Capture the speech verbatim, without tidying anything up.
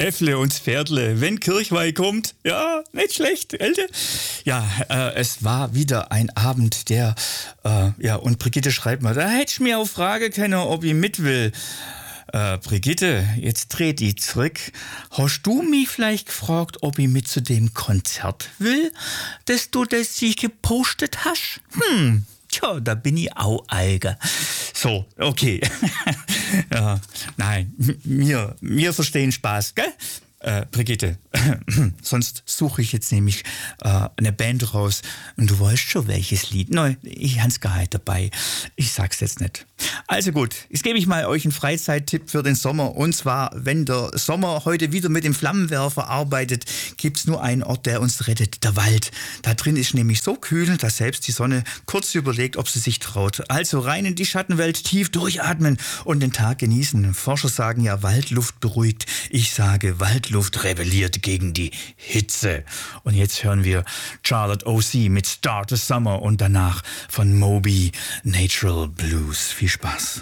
Äffle und Pferdle, wenn Kirchweih kommt. Ja, nicht schlecht, Elde. Ja, äh, es war wieder ein Abend, der, äh, ja, und Brigitte schreibt mal, da hätte ich mir auch fragen können, ob ich mit will. Äh, Brigitte, jetzt dreht die zurück. Hast du mich vielleicht gefragt, ob ich mit zu dem Konzert will, dass du das dich gepostet hast? Hm, tja, da bin ich auch Alge. So, okay. Ja, nein, mir, mir verstehen Spaß, gell? Äh, Brigitte, sonst suche ich jetzt nämlich äh, eine Band raus und du weißt schon welches Lied. Nein, ich hab's gar nicht dabei. Ich sag's jetzt nicht. Also gut, jetzt gebe ich mal euch einen Freizeittipp für den Sommer. Und zwar, wenn der Sommer heute wieder mit dem Flammenwerfer arbeitet, gibt's nur einen Ort, der uns rettet, der Wald. Da drin ist nämlich so kühl, dass selbst die Sonne kurz überlegt, ob sie sich traut. Also rein in die Schattenwelt, tief durchatmen und den Tag genießen. Forscher sagen ja, Waldluft beruhigt. Ich sage, Waldluft rebelliert gegen die Hitze. Und jetzt hören wir Charlotte O C mit Start the Summer und danach von Moby Natural Blues. Viel Spaß.